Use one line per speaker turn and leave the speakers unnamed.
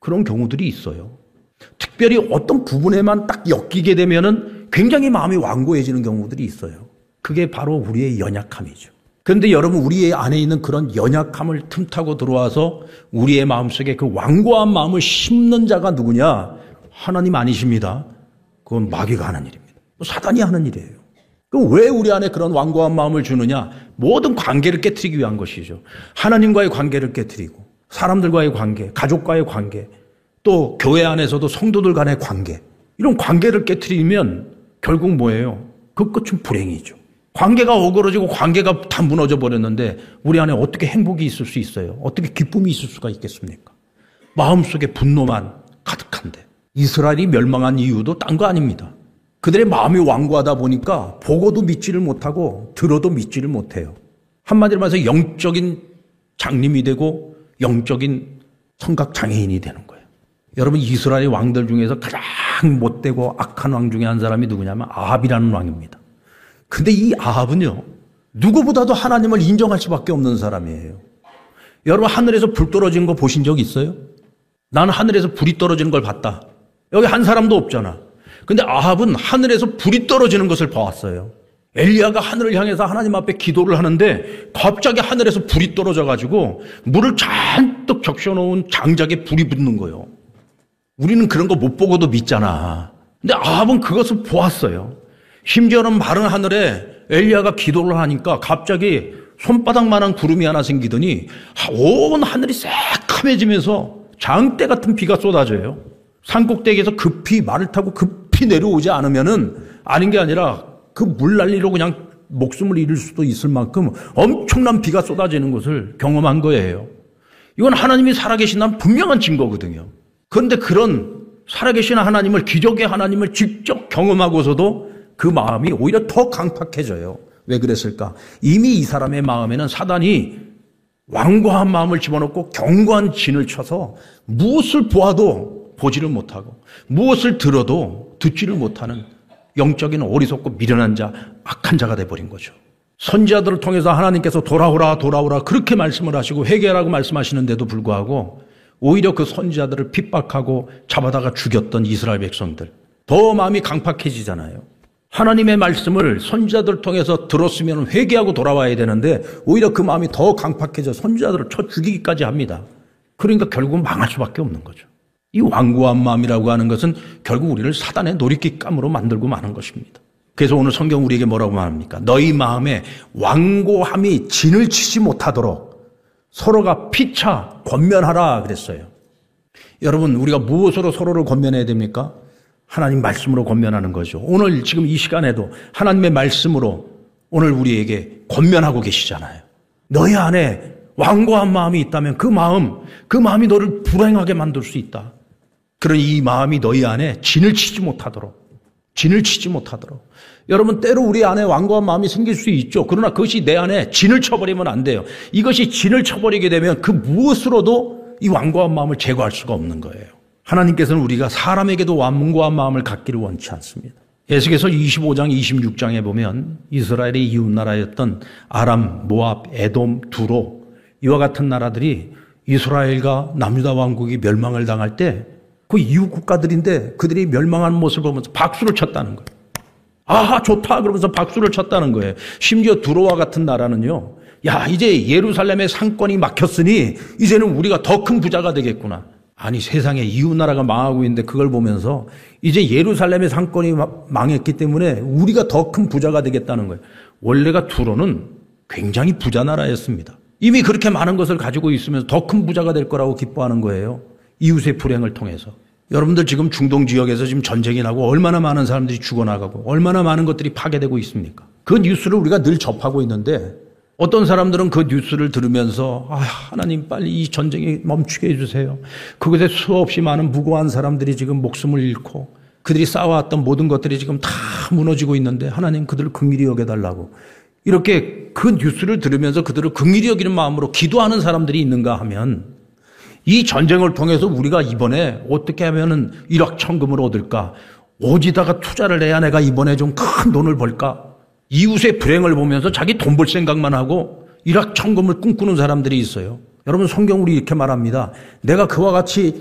그런 경우들이 있어요. 특별히 어떤 부분에만 딱 엮이게 되면은 굉장히 마음이 완고해지는 경우들이 있어요. 그게 바로 우리의 연약함이죠. 그런데 여러분, 우리 안에 있는 그런 연약함을 틈타고 들어와서 우리의 마음속에 그 완고한 마음을 심는 자가 누구냐? 하나님 아니십니다. 그건 마귀가 하는 일입니다. 사단이 하는 일이에요. 그럼 왜 우리 안에 그런 완고한 마음을 주느냐? 모든 관계를 깨트리기 위한 것이죠. 하나님과의 관계를 깨트리고, 사람들과의 관계, 가족과의 관계, 또 교회 안에서도 성도들 간의 관계, 이런 관계를 깨트리면 결국 뭐예요? 그 끝은 불행이죠. 관계가 어그러지고 관계가 다 무너져 버렸는데 우리 안에 어떻게 행복이 있을 수 있어요? 어떻게 기쁨이 있을 수가 있겠습니까? 마음속에 분노만 가득한데. 이스라엘이 멸망한 이유도 딴 거 아닙니다. 그들의 마음이 완고하다 보니까 보고도 믿지를 못하고 들어도 믿지를 못해요. 한마디로 말해서 영적인 장님이 되고 영적인 성각장애인이 되는 거예요. 여러분, 이스라엘 왕들 중에서 가장 못되고 악한 왕 중에 한 사람이 누구냐면 아합이라는 왕입니다. 근데 이 아합은요, 누구보다도 하나님을 인정할 수밖에 없는 사람이에요. 여러분, 하늘에서 불 떨어지는 거 보신 적 있어요? 나는 하늘에서 불이 떨어지는 걸 봤다. 여기 한 사람도 없잖아. 근데 아합은 하늘에서 불이 떨어지는 것을 보았어요. 엘리야가 하늘을 향해서 하나님 앞에 기도를 하는데 갑자기 하늘에서 불이 떨어져가지고 물을 잔뜩 적셔놓은 장작에 불이 붙는 거예요. 우리는 그런 거 못 보고도 믿잖아. 근데 아합은 그것을 보았어요. 심지어는 마른 하늘에 엘리야가 기도를 하니까 갑자기 손바닥만한 구름이 하나 생기더니 온 하늘이 새카매지면서 장대 같은 비가 쏟아져요. 산꼭대기에서 급히 말을 타고 급히 내려오지 않으면은 아닌 게 아니라 그 물난리로 그냥 목숨을 잃을 수도 있을 만큼 엄청난 비가 쏟아지는 것을 경험한 거예요. 이건 하나님이 살아계신다는 분명한 증거거든요. 그런데 그런 살아계신 하나님을, 기적의 하나님을 직접 경험하고서도 그 마음이 오히려 더 강팍해져요. 왜 그랬을까? 이미 이 사람의 마음에는 사단이 완고한 마음을 집어넣고 견고한 진을 쳐서 무엇을 보아도 보지를 못하고 무엇을 들어도 듣지를 못하는 영적인 어리석고 미련한 자, 악한 자가 돼버린 거죠. 선지자들을 통해서 하나님께서 돌아오라 돌아오라 그렇게 말씀을 하시고 회개하라고 말씀하시는데도 불구하고 오히려 그 선지자들을 핍박하고 잡아다가 죽였던 이스라엘 백성들, 더 마음이 강팍해지잖아요. 하나님의 말씀을 선지자들을 통해서 들었으면 회개하고 돌아와야 되는데 오히려 그 마음이 더 강팍해져 선지자들을 쳐 죽이기까지 합니다. 그러니까 결국은 망할 수밖에 없는 거죠. 이 완고한 마음이라고 하는 것은 결국 우리를 사단의 놀이깃감으로 만들고 마는 것입니다. 그래서 오늘 성경 우리에게 뭐라고 말합니까? 너희 마음에 완고함이 진을 치지 못하도록 서로가 피차 권면하라 그랬어요. 여러분, 우리가 무엇으로 서로를 권면해야 됩니까? 하나님 말씀으로 권면하는 거죠. 오늘 지금 이 시간에도 하나님의 말씀으로 오늘 우리에게 권면하고 계시잖아요. 너희 안에 완고한 마음이 있다면 그 마음이 너를 불행하게 만들 수 있다. 그러니 이 마음이 너희 안에 진을 치지 못하도록. 여러분, 때로 우리 안에 완고한 마음이 생길 수 있죠. 그러나 그것이 내 안에 진을 쳐버리면 안 돼요. 이것이 진을 쳐버리게 되면 그 무엇으로도 이 완고한 마음을 제거할 수가 없는 거예요. 하나님께서는 우리가 사람에게도 완고한 마음을 갖기를 원치 않습니다. 에스겔서 25장 26장에 보면 이스라엘의 이웃나라였던 아람, 모압, 에돔, 두로 이와 같은 나라들이 이스라엘과 남유다 왕국이 멸망을 당할 때 그 이웃 국가들인데 그들이 멸망하는 모습을 보면서 박수를 쳤다는 거예요. 아하, 좋다 그러면서 박수를 쳤다는 거예요. 심지어 두로와 같은 나라는요, 야, 이제 예루살렘의 상권이 막혔으니 이제는 우리가 더 큰 부자가 되겠구나. 아니, 세상에 이웃나라가 망하고 있는데 그걸 보면서 이제 예루살렘의 상권이 망했기 때문에 우리가 더 큰 부자가 되겠다는 거예요. 원래가 두로는 굉장히 부자 나라였습니다. 이미 그렇게 많은 것을 가지고 있으면서 더 큰 부자가 될 거라고 기뻐하는 거예요. 이웃의 불행을 통해서. 여러분들 지금 중동 지역에서 지금 전쟁이 나고 얼마나 많은 사람들이 죽어나가고 얼마나 많은 것들이 파괴되고 있습니까? 그 뉴스를 우리가 늘 접하고 있는데 어떤 사람들은 그 뉴스를 들으면서 하나님 빨리 이 전쟁이 멈추게 해주세요. 그곳에 수없이 많은 무고한 사람들이 지금 목숨을 잃고 그들이 쌓아왔던 모든 것들이 지금 다 무너지고 있는데 하나님 그들을 긍휼히 여겨달라고 이렇게 그 뉴스를 들으면서 그들을 긍휼히 여기는 마음으로 기도하는 사람들이 있는가 하면 이 전쟁을 통해서 우리가 이번에 어떻게 하면은 일확천금을 얻을까? 어디다가 투자를 해야 내가 이번에 좀 큰 돈을 벌까? 이웃의 불행을 보면서 자기 돈 벌 생각만 하고 일확천금을 꿈꾸는 사람들이 있어요. 여러분, 성경 우리 이렇게 말합니다. 내가 그와 같이